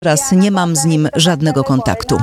Teraz nie mam z nim żadnego kontaktu.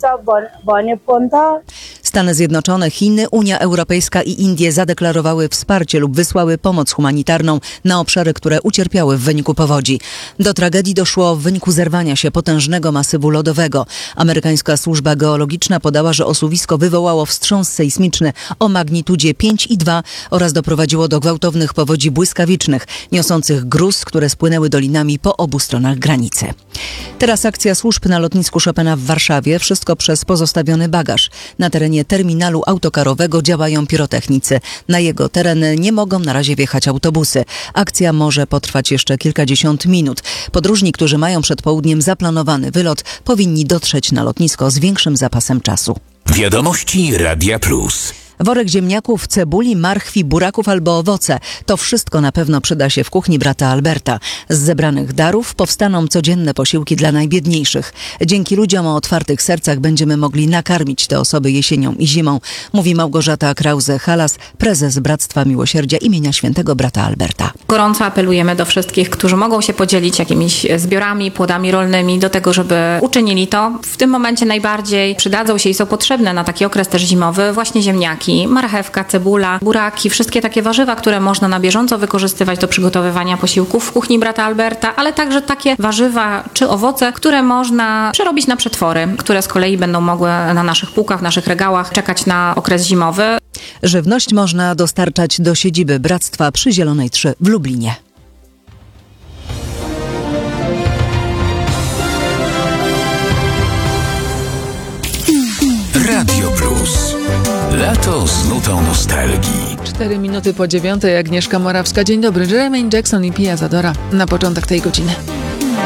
Stany Zjednoczone, Chiny, Unia Europejska i Indie zadeklarowały wsparcie lub wysłały pomoc humanitarną na obszary, które ucierpiały w wyniku powodzi. Do tragedii doszło w wyniku zerwania się potężnego masywu lodowego. Amerykańska służba geologiczna podała, że osuwisko wywołało wstrząs sejsmiczny o magnitudzie 5,2 oraz doprowadziło do gwałtownych powodzi błyskawicznych, niosących gruz, które spłynęły dolinami po obu stronach granicy. Teraz akcja służb na lotnisku Chopina w Warszawie. Wszystko przez pozostawiony bagaż. Na terenie terminalu autokarowego działają pirotechnicy. Na jego teren nie mogą na razie wjechać autobusy. Akcja może potrwać jeszcze kilkadziesiąt minut. Podróżni, którzy mają przed południem zaplanowany wylot, powinni dotrzeć na lotnisko z większym zapasem czasu. Wiadomości Radia Plus. Worek ziemniaków, cebuli, marchwi, buraków albo owoce. To wszystko na pewno przyda się w kuchni brata Alberta. Z zebranych darów powstaną codzienne posiłki dla najbiedniejszych. Dzięki ludziom o otwartych sercach będziemy mogli nakarmić te osoby jesienią i zimą, mówi Małgorzata Krause-Halas, prezes Bractwa Miłosierdzia imienia Świętego Brata Alberta. Gorąco apelujemy do wszystkich, którzy mogą się podzielić jakimiś zbiorami, płodami rolnymi, do tego, żeby uczynili to. W tym momencie najbardziej przydadzą się i są potrzebne na taki okres też zimowy właśnie ziemniaki, marchewka, cebula, buraki, wszystkie takie warzywa, które można na bieżąco wykorzystywać do przygotowywania posiłków w kuchni brata Alberta, ale także takie warzywa czy owoce, które można przerobić na przetwory, które z kolei będą mogły na naszych półkach, w naszych regałach czekać na okres zimowy. Żywność można dostarczać do siedziby Bractwa przy Zielonej 3 w Lublinie. Radio Plus. Lato z nutą nostalgii. 4 minuty po 9:00, Agnieszka Morawska. Dzień dobry. Jermaine Jackson i Pia Zadora na początek tej godziny.